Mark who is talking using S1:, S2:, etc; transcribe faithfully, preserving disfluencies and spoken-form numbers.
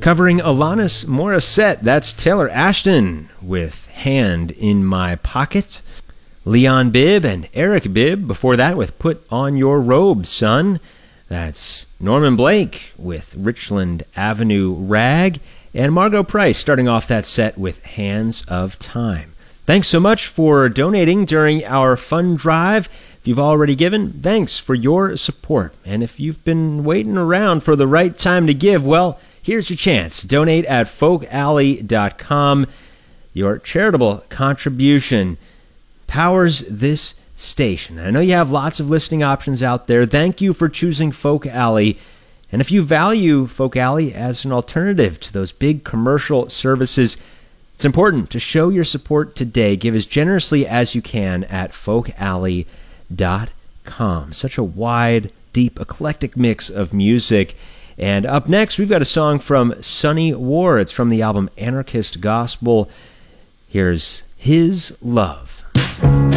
S1: Covering Alanis Morissette, that's Taylor Ashton with Hand in My Pocket. Leon Bibb and Eric Bibb before that with Put On Your Robe, Son. That's Norman Blake with Richland Avenue Rag. And Margo Price starting off that set with Hands of Time. Thanks so much for donating during our fund drive. If you've already given, thanks for your support. And if you've been waiting around for the right time to give, well, here's your chance. Donate at folk alley dot com. Your charitable contribution powers this station. I know you have lots of listening options out there. Thank you for choosing Folk Alley. And if you value Folk Alley as an alternative to those big commercial services, it's important to show your support today. Give as generously as you can at folk alley dot com. Such a wide, deep, eclectic mix of music. And up next, we've got a song from Sonny War. It's from the album Anarchist Gospel. Here's His Love.